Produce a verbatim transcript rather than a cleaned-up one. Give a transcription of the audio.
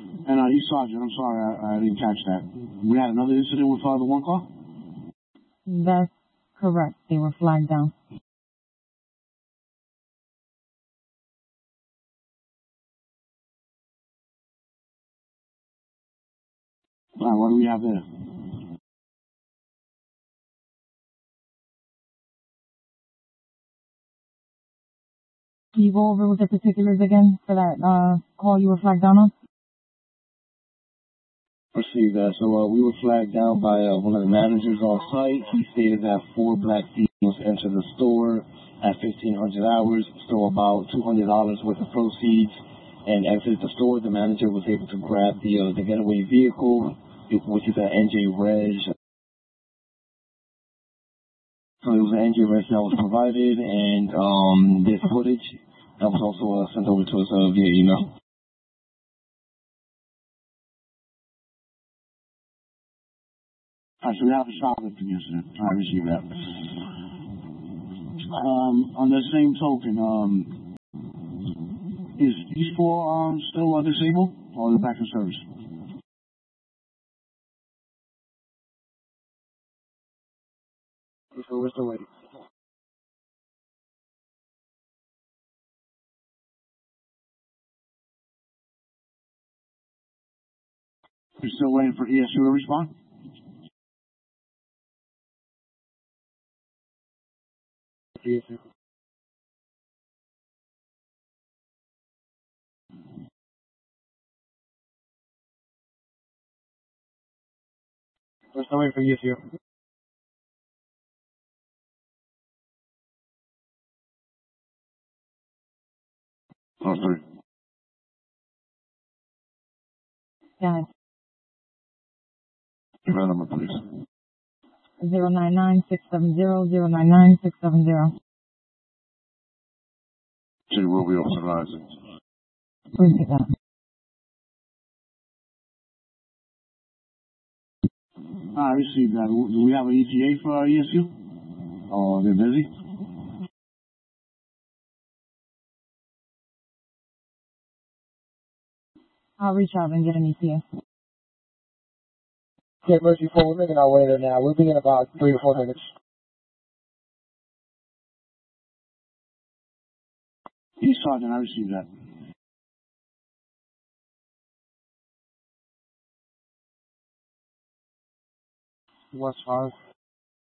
And uh, East Sergeant, I'm sorry, I, I didn't catch that. We had another incident with uh, the one car? That's correct. They were flagged down. All right, what do we have there? Can you go over with the particulars again for that uh, call you were flagged down on? Received that. So uh, we were flagged down by uh, one of the managers on site. He stated that four black females entered the store at fifteen hundred hours, stole about two hundred dollars worth of proceeds, and exited the store. The manager was able to grab the uh, the getaway vehicle, which is an N J Reg. So it was an N J Reg that was provided, and um, this footage that was also uh, sent over to us uh, via email. All right, so we have a shoplifting incident. I received that. Um, on the same token, um, is these four um, still uh, disabled, or are they back in service? So we're still waiting. We're still waiting for E S U to respond? E S U. We're still waiting for E S U. Oh, sorry. Yeah. Give that number, please. Zero nine nine six seven zero zero nine nine six seven zero. City will be authorizing. Repeat that. I received that. Do we have an E T A for E S U? Oh, they're busy? I'll reach out and get an E T A. Okay, Mercy four, we're making our way there now. We'll be in about three or four minutes. Yes, Sergeant, I received that. What's hard?